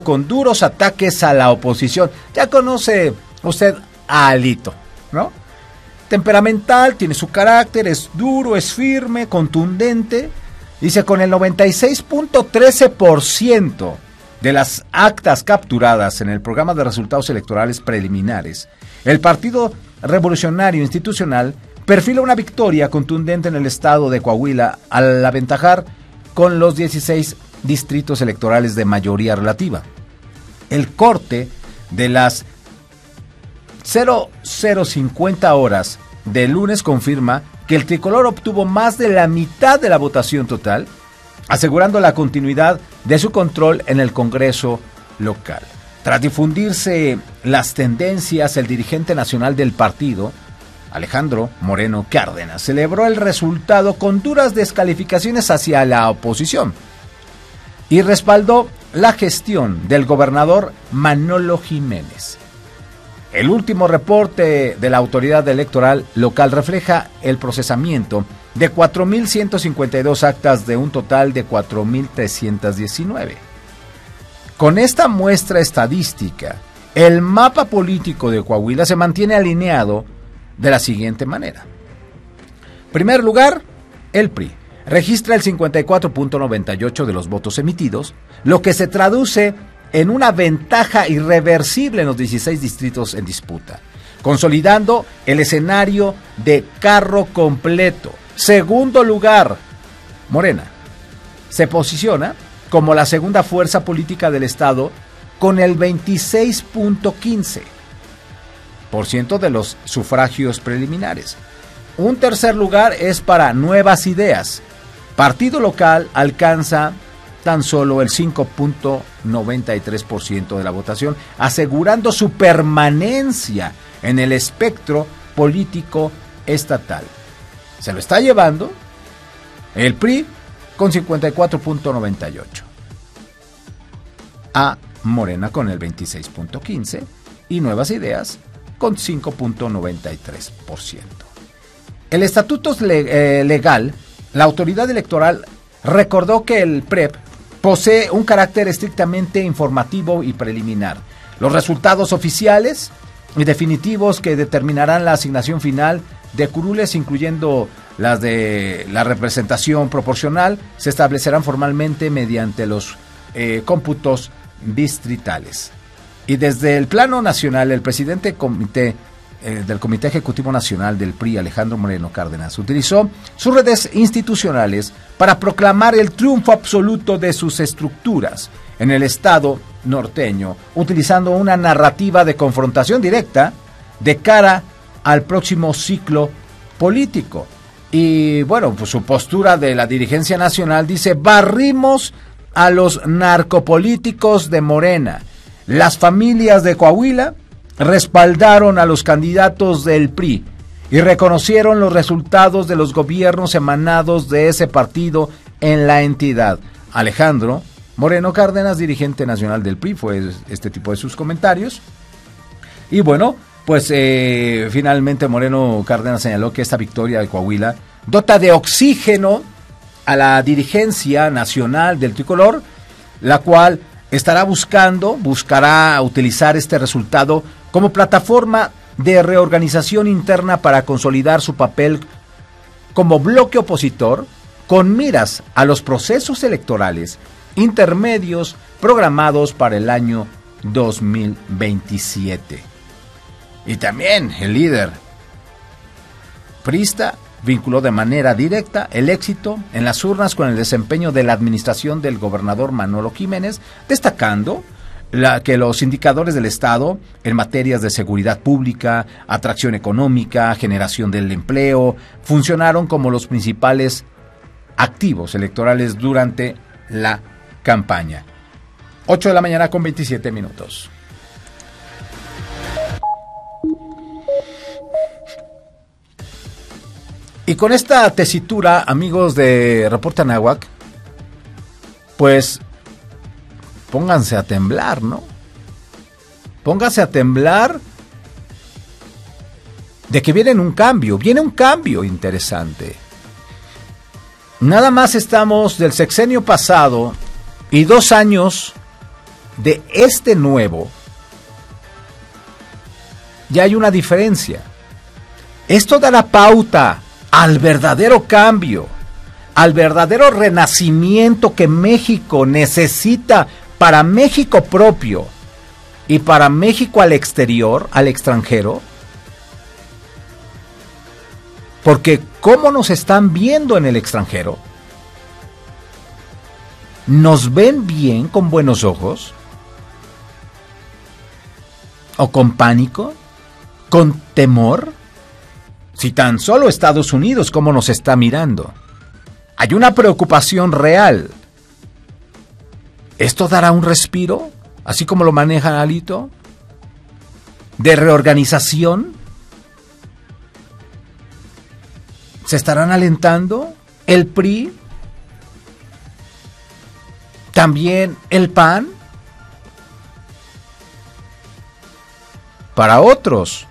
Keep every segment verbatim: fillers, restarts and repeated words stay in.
con duros ataques a la oposición. Ya conoce usted a Alito, ¿no? Temperamental, tiene su carácter, es duro, es firme, contundente. Dice, con el noventa y seis punto trece por ciento de las actas capturadas en el programa de resultados electorales preliminares, el Partido Revolucionario Institucional perfila una victoria contundente en el estado de Coahuila al aventajar con los dieciséis distritos electorales de mayoría relativa. El corte de las cero cero cincuenta horas del lunes confirma que el tricolor obtuvo más de la mitad de la votación total, asegurando la continuidad de su control en el Congreso local. Tras difundirse las tendencias, el dirigente nacional del partido, Alejandro Moreno Cárdenas, celebró el resultado con duras descalificaciones hacia la oposición y respaldó la gestión del gobernador Manolo Jiménez. El último reporte de la autoridad electoral local refleja el procesamiento de cuatro mil ciento cincuenta y dos actas de un total de cuatro mil trescientos diecinueve. Con esta muestra estadística, el mapa político de Coahuila se mantiene alineado de la siguiente manera. Primer lugar, el P R I registra el cincuenta y cuatro punto noventa y ocho de los votos emitidos, lo que se traduce en una ventaja irreversible en los dieciséis distritos en disputa, consolidando el escenario de carro completo. Segundo lugar, Morena se posiciona como la segunda fuerza política del estado con el veintiséis punto quince por ciento de los sufragios preliminares. Un tercer lugar es para Nuevas Ideas. Partido local alcanza tan solo el cinco punto noventa y tres por ciento de la votación, asegurando su permanencia en el espectro político estatal. Se lo está llevando el P R I con cincuenta y cuatro punto noventa y ocho, a Morena con el veintiséis punto quince y Nuevas Ideas con cinco punto noventa y tres por ciento. El estatuto eh, legal, la autoridad electoral recordó que el P R E P posee un carácter estrictamente informativo y preliminar. Los resultados oficiales y definitivos que determinarán la asignación final de curules, incluyendo las de la representación proporcional, se establecerán formalmente mediante los eh, cómputos distritales. Y desde el plano nacional, el presidente del comité, eh, del Comité Ejecutivo Nacional del P R I, Alejandro Moreno Cárdenas, utilizó sus redes institucionales para proclamar el triunfo absoluto de sus estructuras en el estado norteño, utilizando una narrativa de confrontación directa de cara al próximo ciclo político. Y bueno, pues su postura de la dirigencia nacional dice: barrimos a los narcopolíticos de Morena. Las familias de Coahuila respaldaron a los candidatos del P R I y reconocieron los resultados de los gobiernos emanados de ese partido en la entidad. Alejandro Moreno Cárdenas, dirigente nacional del P R I, fue este tipo de sus comentarios. Y bueno, pues eh, finalmente Moreno Cárdenas señaló que esta victoria de Coahuila dota de oxígeno a la dirigencia nacional del tricolor, la cual estará buscando, buscará utilizar este resultado como plataforma de reorganización interna para consolidar su papel como bloque opositor con miras a los procesos electorales intermedios programados para el año dos mil veintisiete. Y también el líder priista vinculó de manera directa el éxito en las urnas con el desempeño de la administración del gobernador Manolo Jiménez, destacando la, que los indicadores del Estado en materias de seguridad pública, atracción económica, generación del empleo, funcionaron como los principales activos electorales durante la campaña. ocho de la mañana con veintisiete minutos. Y con esta tesitura, amigos de Reporte Anáhuac, pues pónganse a temblar, ¿no? Pónganse a temblar de que viene un cambio, viene un cambio interesante. Nada más estamos del sexenio pasado y dos años de este nuevo, ya hay una diferencia. Esto da la pauta al verdadero cambio, al verdadero renacimiento que México necesita para México propio y para México al exterior, al extranjero. Porque ¿cómo nos están viendo en el extranjero? ¿Nos ven bien, con buenos ojos? ¿O con pánico? ¿Con temor? Si tan solo Estados Unidos, ¿cómo nos está mirando? Hay una preocupación real. ¿Esto dará un respiro, así como lo maneja Alito? ¿De reorganización? ¿Se estarán alentando? ¿El P R I? ¿También el P A N? Para otros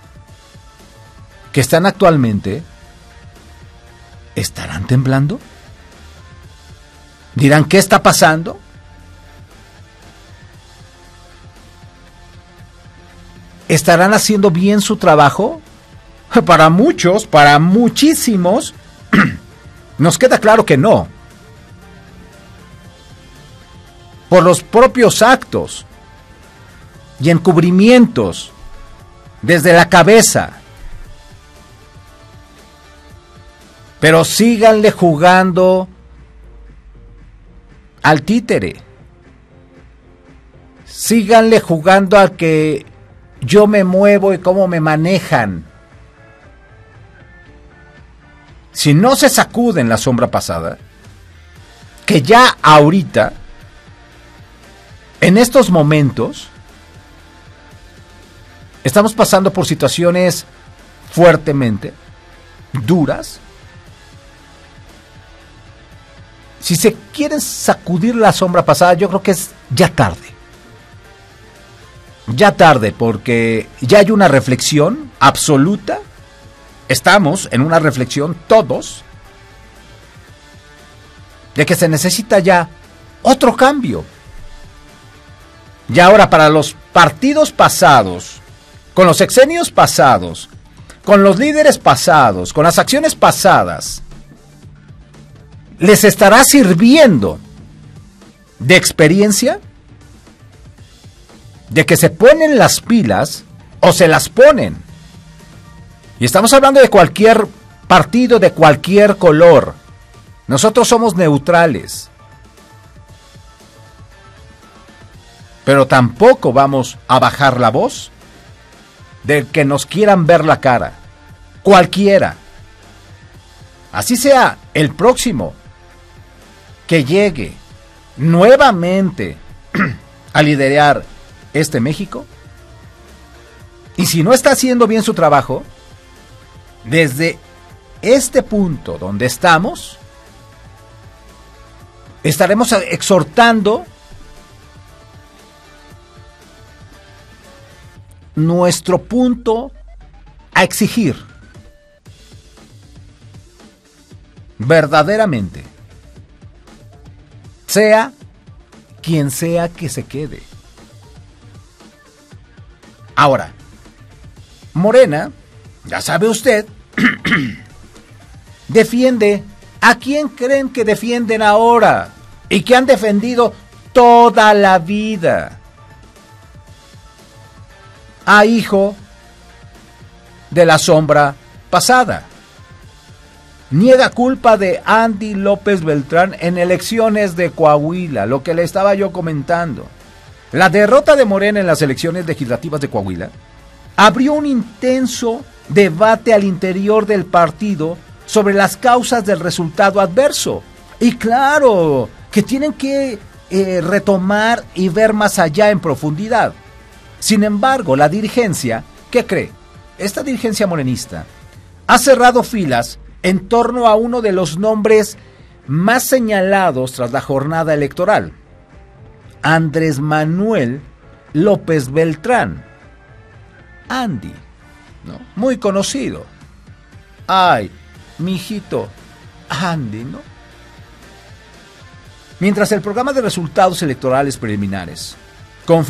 que están actualmente, ¿estarán temblando? ¿Dirán qué está pasando? ¿Estarán haciendo bien su trabajo? Para muchos, para muchísimos, nos queda claro que no. Por los propios actos y encubrimientos desde la cabeza. Pero síganle jugando al títere. Síganle jugando a que yo me muevo y cómo me manejan. Si no se sacuden la sombra pasada, que ya ahorita, en estos momentos, estamos pasando por situaciones fuertemente duras. Si se quieren sacudir la sombra pasada, yo creo que es ya tarde. Ya tarde, porque ya hay una reflexión absoluta. Estamos en una reflexión todos de que se necesita ya otro cambio. Y ahora, para los partidos pasados, con los sexenios pasados, con los líderes pasados, con las acciones pasadas, ¿les estará sirviendo de experiencia? ¿De que se ponen las pilas o se las ponen? Y estamos hablando de cualquier partido, de cualquier color. Nosotros somos neutrales. Pero tampoco vamos a bajar la voz de que nos quieran ver la cara. Cualquiera. Así sea el próximo que llegue nuevamente a liderar este México. Y si no está haciendo bien su trabajo, desde este punto donde estamos, estaremos exhortando nuestro punto a exigir verdaderamente, sea quien sea que se quede. Ahora, Morena, ya sabe usted, defiende a quién creen que defienden ahora y que han defendido toda la vida. A hijo de la sombra pasada. Niega culpa de Andy López Beltrán en elecciones de Coahuila, lo que le estaba yo comentando. La derrota de Morena en las elecciones legislativas de Coahuila abrió un intenso debate al interior del partido sobre las causas del resultado adverso. Y claro, que tienen que eh, retomar y ver más allá en profundidad. Sin embargo, la dirigencia, ¿qué cree? Esta dirigencia morenista ha cerrado filas en torno a uno de los nombres más señalados tras la jornada electoral, Andrés Manuel López Beltrán, Andy, ¿no? Muy conocido. Ay, mi hijito, Andy, ¿no? Mientras el programa de resultados electorales preliminares